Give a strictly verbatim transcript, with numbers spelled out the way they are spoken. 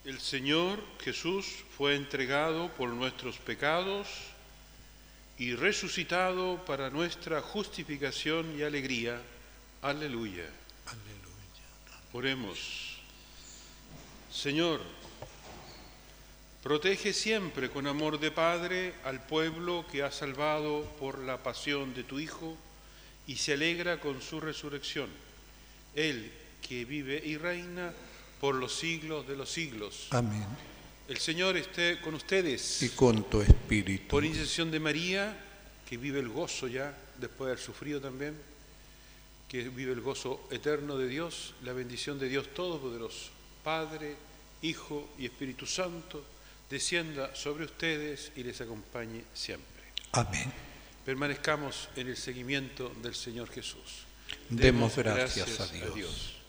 El Señor Jesús fue entregado por nuestros pecados y resucitado para nuestra justificación y alegría. Aleluya. Aleluya. Oremos. Señor, protege siempre con amor de Padre al pueblo que has salvado por la pasión de tu Hijo y se alegra con su resurrección. Él que vive y reina por los siglos de los siglos. Amén. El Señor esté con ustedes. Y con tu espíritu. Por intercesión de María, que vive el gozo ya, después de haber sufrido también, que vive el gozo eterno de Dios, la bendición de Dios Todopoderoso, Padre, Hijo y Espíritu Santo, descienda sobre ustedes y les acompañe siempre. Amén. Permanezcamos en el seguimiento del Señor Jesús. Demos, Demos gracias, gracias a Dios. A Dios.